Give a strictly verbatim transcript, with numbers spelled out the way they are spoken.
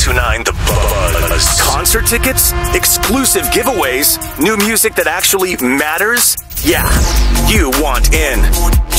two nine The Buzz. Concert tickets, exclusive giveaways, new music that actually matters? Yeah, you want in.